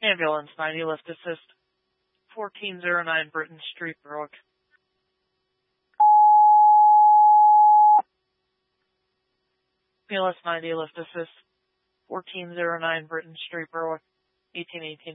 Ambulance 90, lift assist. 1409 Britton Street, Berwick. BLS 90, lift assist. 1409 Britton Street, Berwick. 1818.